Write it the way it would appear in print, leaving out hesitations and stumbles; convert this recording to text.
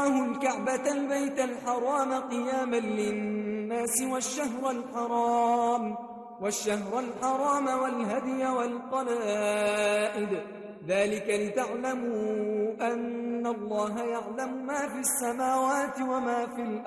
الله الكعبة البيت الحرام قياما للناس والشهر الحرام والهدي والقلائد، ذلك لتعلموا أن الله يعلم ما في السماوات وما في الأرض